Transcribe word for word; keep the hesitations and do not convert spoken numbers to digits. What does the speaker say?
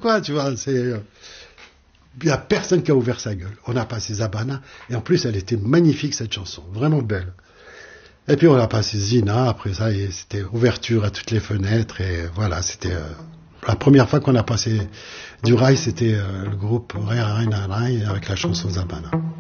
quoi, tu vois. C'est, il y a personne qui a ouvert sa gueule. On a passé Zabana, et en plus, elle était magnifique cette chanson, vraiment belle. Et puis on a passé Zina. Après ça, et c'était ouverture à toutes les fenêtres, et voilà, c'était euh, la première fois qu'on a passé du rail, c'était euh, le groupe Rai Rai Rai Rai avec la chanson Zabana.